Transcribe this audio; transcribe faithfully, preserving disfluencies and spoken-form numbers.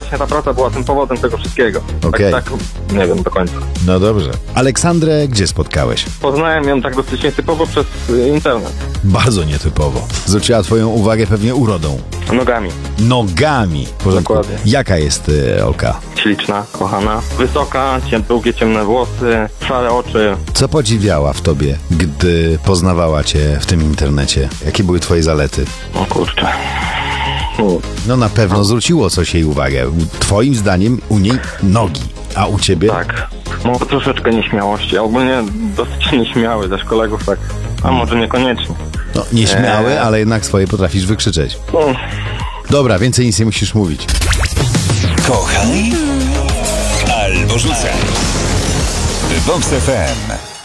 właśnie ta praca była tym powodem tego wszystkiego. Okej. Tak, tak, nie wiem do końca. No dobrze. Aleksandrę gdzie spotkałeś? Poznałem ją tak dosyć nietypowo przez y, internet. Bardzo nietypowo. Zwróciła twoją uwagę pewnie urodą. Nogami. Nogami. W porządku. Dokładnie. Jaka jest y, Olka? Śliczna, kochana. Wysoka, ciem, długie, ciemne włosy, szare oczy. Co podziwiała w tobie, gdy poznawała cię w tym internecie? Jakie były twoje zalety? O kurczę. U. No na pewno zwróciło coś jej uwagę. Twoim zdaniem u niej nogi, a u ciebie? Tak. Może troszeczkę nieśmiałości. Ogólnie dosyć nieśmiały też kolegów, tak. A może niekoniecznie. No nieśmiały, Eee. ale jednak swoje potrafisz wykrzyczeć. No. Dobra, więcej nic nie musisz mówić. Kochaj albo rzucaj. Vox F M.